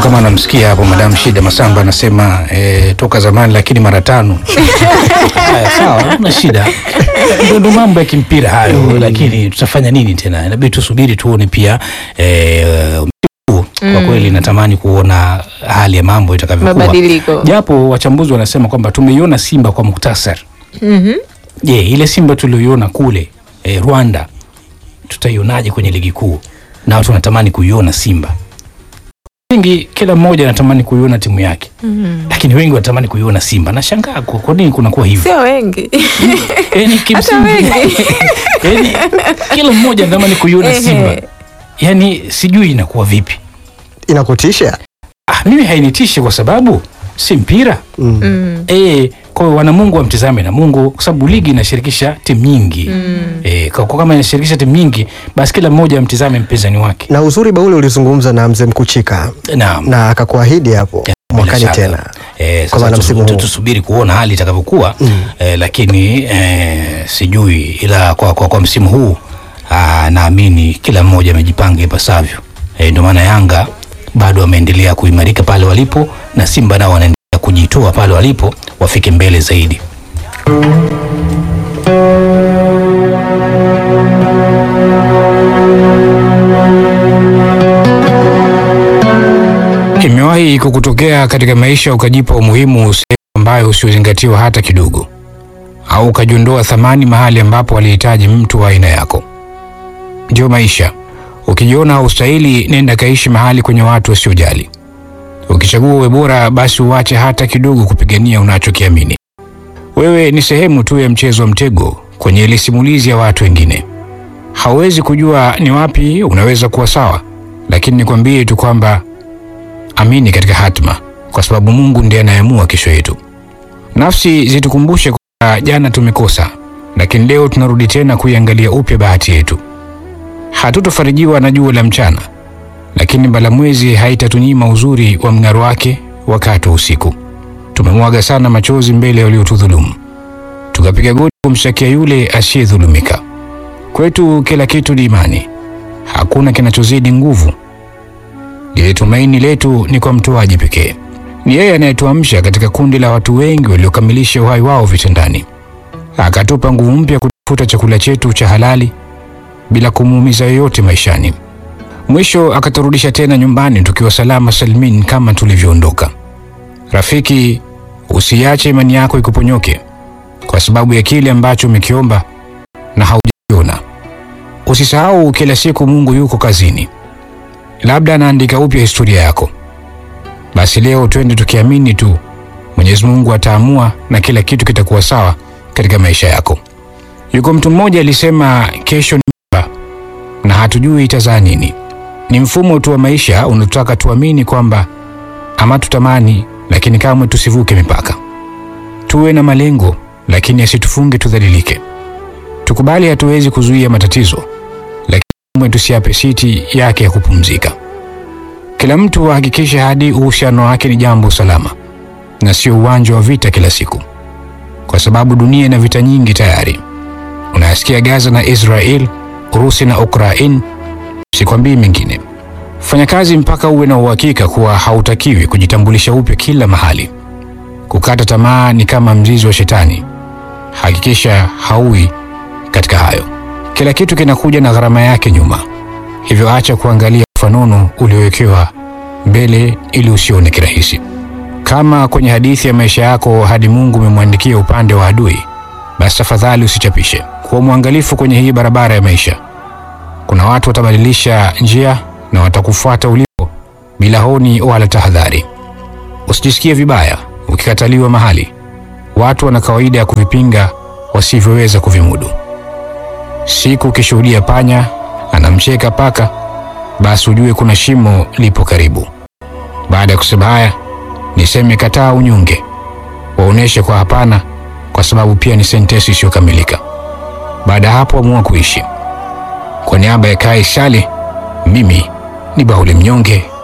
kama anamsikia hapo Madam Shida Masamba anasema toka zamani lakini mara 5. Haya sawa, hakuna shida. Ndio mambo ya kimpira hayo, lakini tutafanya nini tena? Inabidi tusubiri tuone pia kwa kweli natamani kuona hali ya mambo itakavyokuwa. Japo wachambuzi wanasema kwamba tumeiona Simba kwa muktasar. Je, ile Simba tulioiona kule Rwanda tutaionaje kwenye ligi kuu? Na watu wanatamani kuiona Simba. Wengi, kila mmoja anatamani kuiona timu yake. Lakini wengi wanatamani kuiona Simba. Nashangaa kwa nini kunakuwa hivyo? Sio wengi. Yaani kimsingi. Yaani kila mmoja anatamani kuiona Simba. Yaani sijui inakuwa vipi. Inakutisha? Mimi hainitishi kwa sababu si mpira. Kwa hiyo wana Mungu wamtizame na Mungu, kwa sababu ligi inashirikisha timu nyingi. Kwa kama inashirikisha timu nyingi, basi kila mmoja amtizame mpinzani wake. Na uzuri Baule ulizungumza na mzee Mkuchika. Na akakuahidi hapo mwakani tena. Sasa tusubiri kuona hali itakavyokuwa. Lakini sijui, ila kwa msimu huu naamini kila mmoja amejipanga ipasavyo. Ndio maana Yanga bado wameendelea kuimarika pale walipo, na Simba nao wanaendelea kujitoa pale walipo wafike mbele zaidi. Imewahi kukutokea katika maisha ukajipa umuhimu sehemu ambayo usiozingatiwa hata kidogo, au ukajiondoa thamani mahali ambapo walihitaji mtu wa aina yako? Ndio maisha. Ukijiona haustahili, nenda kaishi mahali kwenye watu wasiojali. Ukichagua uwe bora, basi uache hata kidogo kupigania unachokiamini. Wewe ni sehemu tu ya mchezo wa mtego kwenye ile simulizi ya watu wengine. Hauwezi kujua ni wapi unaweza kuwa sawa, lakini nikwambie tu kwamba amini katika hatima, kwa sababu Mungu ndiye anayeamua kesho yetu. Nafsi zitukumbushe kwamba jana tumekosa, lakini leo tunarudi tena kuiangalia upya bahati yetu. Hatutofarijiwa na jua la mchana, lakini balamwezi haitatunyima uzuri wa mng'aro wake wakati wa usiku. Tumemwaga sana machozi mbele ya waliotudhulumu, tukapiga goti kumshakia yule asiyedhulumika. Kwetu kila kitu ni imani, hakuna kinachozidi nguvu. Lile tumaini letu ni kwa mtoaji pekee. Ni yeye anayetuamsha katika kundi la watu wengi waliokamilisha uhai wao vitandani, akatupa nguvu mpya kutafuta chakula chetu cha halali bila kumuumiza yoyote maishani. Mwisho akaturudisha tena nyumbani tukiwa salama salmin kama tulivyoondoka. Rafiki, usiache imani yako ikuponyoke kwa sababu ya kile ambacho umekiomba na haujakiona. Usisahau kila siku Mungu yuko kazini, labda anaandika upya historia yako. Basi leo twende tukiamini tu Mwenyezi Mungu ataamua na kila kitu kitakuwa sawa katika maisha yako. Yuko mtu mmoja alisema kesho ni mimba na hatujui itazaa nini. Ni mfumo tu wa maisha unataka tuamini kwamba ama tutamani, lakini kamwe tusivuke mipaka. Tuwe na malengo, lakini asitufunge tudhalilike. Tukubali hatuwezi kuzuia matatizo, lakini kamwe tusiape siti yake ya kupumzika. Kila mtu ahakikishe hadi uhusiano wake ni jambo salama na sio uwanja wa vita kila siku, kwa sababu dunia ina vita nyingi tayari. Unasikia Gaza na Israel, Urusi na Ukraine, sikwambii mengine. Fanya kazi mpaka uwe na uhakika kuwa hautakiwi kujitambulisha upya kila mahali. Kukata tamaa ni kama mzizi wa shetani. Hakikisha haui katika hayo. Kila kitu kinakuja na gharama yake nyuma, hivyo acha kuangalia mfanono uliowekewa mbele ili usione kirahisi. Kama kwenye hadithi ya maisha yako hadi Mungu umemwandikia upande wa adui, basi tafadhali usichapishe. Kuwa mwangalifu kwenye hii barabara ya maisha. Kuna watu watabadilisha njia na watakufuata ulipo bila honi wala tahadhari. Usijisikie vibaya ukikataliwa mahali. Watu wana kawaida ya kuvipinga wasivyoweza kuvimudu. Siku ukishuhudia panya anamcheka paka, basi ujue kuna shimo lipo karibu. Baada ya kusema haya, niseme kataa unyonge. Waoneshe kwa hapana, kwa sababu pia ni sentensi isiyokamilika. Baada hapo amua kuishi. Kwa niaba ya Kai Shale, mimi ni Baule Mnyonge.